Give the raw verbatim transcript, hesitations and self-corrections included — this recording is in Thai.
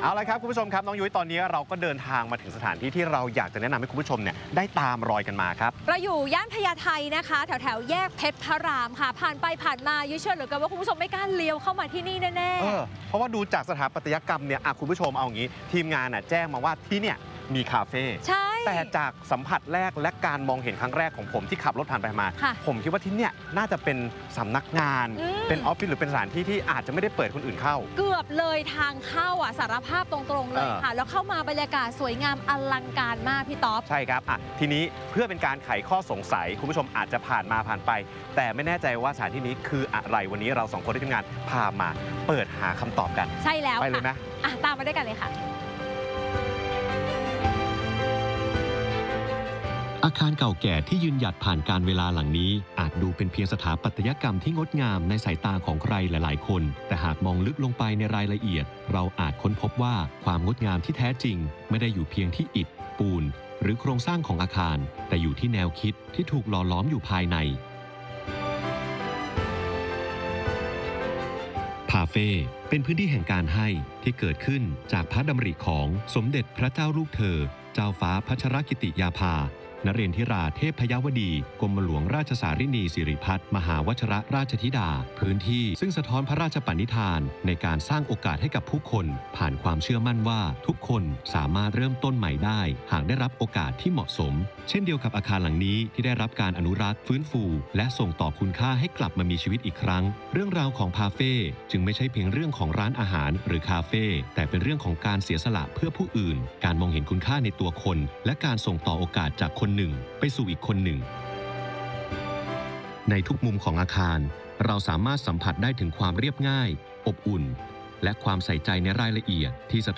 เอาละครับคุณผู้ชมครับน้องยุ้ยตอนนี้เราก็เดินทางมาถึงสถานที่ที่เราอยากจะแนะนำให้คุณผู้ชมเนี่ยได้ตามรอยกันมาครับเราอยู่ย่านพญาไทนะคะแถวแถวแยกเพชรพระรามค่ะผ่านไปผ่านมายุ้ยเชื่อเหลือเกินว่าคุณผู้ชมไม่กล้าเลี้ยวเข้ามาที่นี่แน่ๆเออเพราะว่าดูจากสถาปัตยกรรมเนี่ยคุณผู้ชมเอาอย่างนี้ทีมงานน่ะแจ้งมาว่าที่เนี่ยมีคาเฟ่ใช่แต่จากสัมผัสแรกและการมองเห็นครั้งแรกของผมที่ขับรถผ่านไปมาผมคิดว่าที่เนี่ยน่าจะเป็นสำนักงานเป็นออฟฟิศหรือเป็นสถานที่ที่อาจจะไม่ได้เปิดคนอื่นเข้าเกือบเลยทางเข้าอ่ะสารภาพตรงๆเลยค่ะแล้วเข้ามาบรรยากาศสวยงามอลังการมากพี่ต๊อบใช่ครับอ่ะทีนี้เพื่อเป็นการไขข้อสงสัยคุณผู้ชมอาจจะผ่านมาผ่านไปแต่ไม่แน่ใจว่าสถานที่นี้คืออะไรวันนี้เราสองคนที่ทำงานพามาเปิดหาคำตอบกันใช่แล้วไปเลยไหมอ่ะตามมาด้วยกันเลยค่ะอาคารเก่าแก่ที่ยืนหยัดผ่านการเวลาหลังนี้อาจดูเป็นเพียงสถาปัตยกรรมที่งดงามในสายตาของใครหลายๆคนแต่หากมองลึกลงไปในรายละเอียดเราอาจค้นพบว่าความงดงามที่แท้จริงไม่ได้อยู่เพียงที่อิฐปูนหรือโครงสร้างของอาคารแต่อยู่ที่แนวคิดที่ถูกหล่อล้อมอยู่ภายในพาเฟ่เป็นพื้นที่แห่งการให้ที่เกิดขึ้นจากพระดำริของสมเด็จพระเจ้าลูกเธอเจ้าฟ้าพัชรกิติยาภานเรนทิราเทพยวดีกรมหลวงราชสารินีสิริพัฒน์มหาวชรราชธิดาพื้นที่ซึ่งสะท้อนพระราชปณิธานในการสร้างโอกาสให้กับผู้คนผ่านความเชื่อมั่นว่าทุกคนสามารถเริ่มต้นใหม่ได้หากได้รับโอกาสที่เหมาะสมเช่นเดียวกับอาคารหลังนี้ที่ได้รับการอนุรักษ์ฟื้นฟูและส่งต่อคุณค่าให้กลับมามีชีวิตอีกครั้งเรื่องราวของพาเฟ่จึงไม่ใช่เพียงเรื่องของร้านอาหารหรือคาเฟ่แต่เป็นเรื่องของการเสียสละเพื่อผู้อื่นการมองเห็นคุณค่าในตัวคนและการส่งต่อโอกาสจากคนหนึ่งไปสู่อีกคนหนึ่งในทุกมุมของอาคารเราสามารถสัมผัสได้ถึงความเรียบง่ายอบอุ่นและความใส่ใจในรายละเอียดที่